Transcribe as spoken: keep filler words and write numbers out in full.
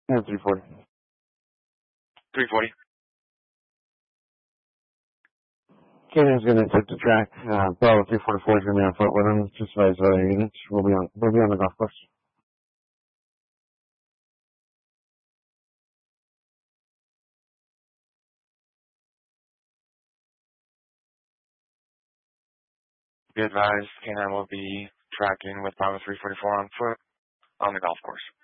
Yeah, three forty. three forty. Canaan's going to take the track. Uh, Bravo three forty-four is going to be on foot with him. Just advise other units. We'll be on, we'll be on the golf course. Be advised, K nine will be tracking with Bravo three forty-four on foot on the golf course.